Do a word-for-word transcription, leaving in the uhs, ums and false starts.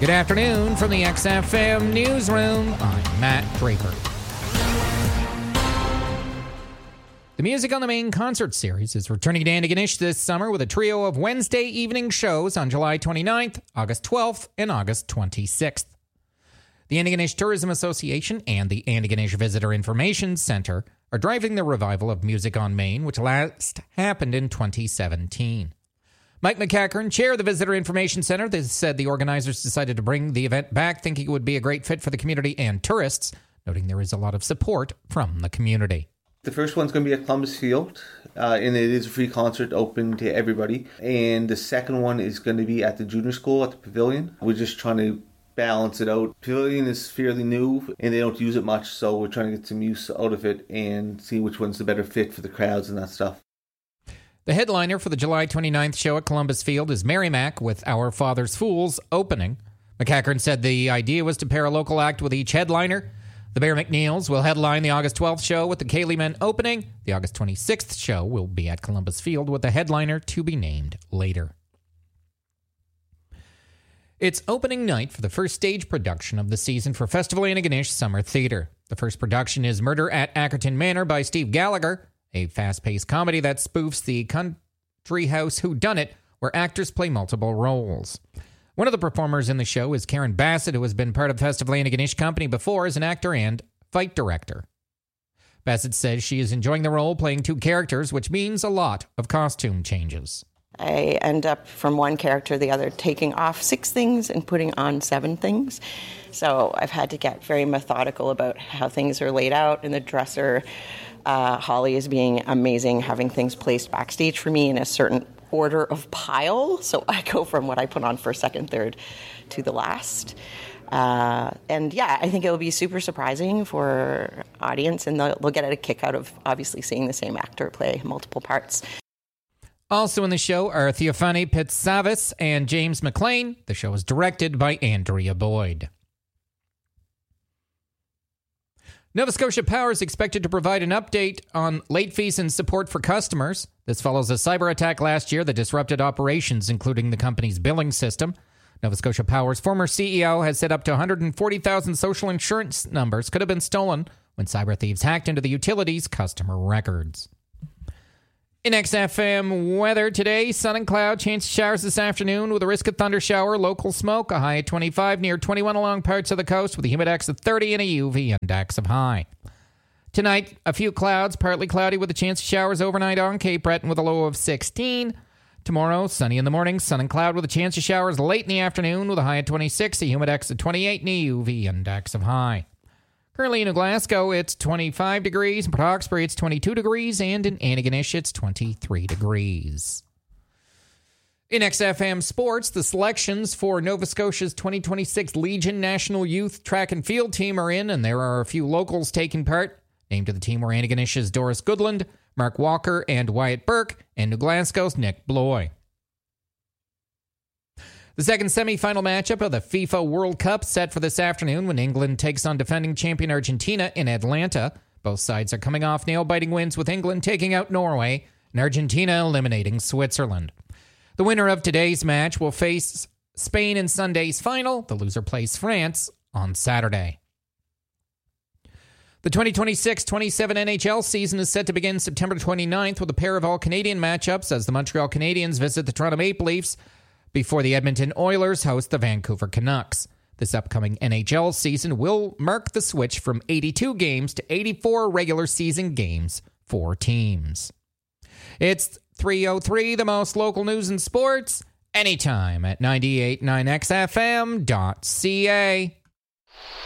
Good afternoon from the X F M Newsroom. I'm Matt Draper. The Music on the Main concert series is returning to Antigonish this summer with a trio of Wednesday evening shows on July twenty-ninth, August twelfth, and August twenty-sixth. The Antigonish Tourism Association and the Antigonish Visitor Information Center are driving the revival of Music on Main, which last happened in twenty seventeen. Mike McCackern, chair of the Visitor Information Center, said the organizers decided to bring the event back, thinking it would be a great fit for the community and tourists, noting there is a lot of support from the community. The first one's going to be at Columbus Field, uh, and it is a free concert open to everybody. And the second one is going to be at the junior school at the Pavilion. We're just trying to balance it out. Pavilion is fairly new, and they don't use it much, so we're trying to get some use out of it and see which one's the better fit for the crowds and that stuff. The headliner for the July twenty-ninth show at Columbus Field is Mary Mac with Our Father's Fools opening. McCackern said the idea was to pair a local act with each headliner. The Bear McNeils will headline the August twelfth show with the Cayley Men opening. The August twenty-sixth show will be at Columbus Field with the headliner to be named later. It's opening night for the first stage production of the season for Festival Antigonish Summer Theatre. The first production is Murder at Ackerton Manor by Steve Gallagher, a fast-paced comedy that spoofs the country house whodunit, where actors play multiple roles. One of the performers in the show is Karen Bassett, who has been part of Festival Antigonish Company before as an actor and fight director. Bassett says she is enjoying the role, playing two characters, which means a lot of costume changes. I end up from one character to the other taking off six things and putting on seven things. So I've had to get very methodical about how things are laid out in the dresser. Uh, Holly is being amazing, having things placed backstage for me in a certain order of pile. So I go from what I put on first, second, third to the last. Uh, and yeah, I think it'll be super surprising for audience, and they'll, they'll get a kick out of obviously seeing the same actor play multiple parts. Also in the show are Theophany Pitsavis and James McLean. The show is directed by Andrea Boyd. Nova Scotia Power is expected to provide an update on late fees and support for customers. This follows a cyber attack last year that disrupted operations, including the company's billing system. Nova Scotia Power's former C E O has said up to one hundred forty thousand social insurance numbers could have been stolen when cyber thieves hacked into the utility's customer records. In X F M weather today, sun and cloud, chance of showers this afternoon with a risk of thunder shower, local smoke, a high of twenty-five, near twenty-one along parts of the coast with a humidex of thirty and a U V index of high. Tonight, a few clouds, partly cloudy with a chance of showers overnight on Cape Breton with a low of sixteen. Tomorrow, sunny in the morning, sun and cloud with a chance of showers late in the afternoon with a high of twenty-six, a humidex of twenty-eight and a U V index of high. Currently in New Glasgow, it's twenty-five degrees. In Port Hawkesbury, it's twenty-two degrees. And in Antigonish, it's twenty-three degrees. In X F M Sports, the selections for Nova Scotia's twenty twenty-six Legion National Youth Track and Field team are in, and there are a few locals taking part. Named to the team were Antigonish's Doris Goodland, Mark Walker, and Wyatt Burke, and New Glasgow's Nick Bloy. The second semifinal matchup of the FIFA World Cup set for this afternoon when England takes on defending champion Argentina in Atlanta. Both sides are coming off nail-biting wins, with England taking out Norway and Argentina eliminating Switzerland. The winner of today's match will face Spain in Sunday's final. The loser plays France on Saturday. The twenty twenty-six twenty-seven N H L season is set to begin September twenty-ninth with a pair of all-Canadian matchups as the Montreal Canadiens visit the Toronto Maple Leafs before the Edmonton Oilers host the Vancouver Canucks. This upcoming N H L season will mark the switch from eighty-two games to eighty-four regular season games for teams. It's three oh three, the most local news and sports, anytime at ninety-eight point nine X F M dot C A.